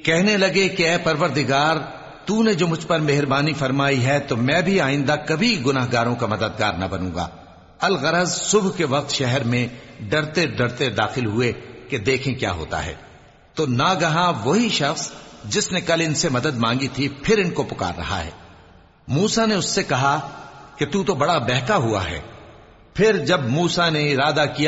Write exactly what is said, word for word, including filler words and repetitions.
कहने लगे कि ऐ परवरदिगार, तूने जो मुझ पर मेहरबानी फरमाई है तो मैं भी आइंदा कभी गुनाहगारों का मददगार न बनूंगा। अलगरज सुबह के वक्त शहर में डरते डरते दाखिल हुए कि देखें क्या होता है, तो नागहां वही शख्स जिसने कल इनसे मदद मांगी थी फिर इनको पुकार रहा है। मूसा ने उससे कहा कि तू तो बड़ा बहका हुआ है। फिर जब मूसा ने इरादा किया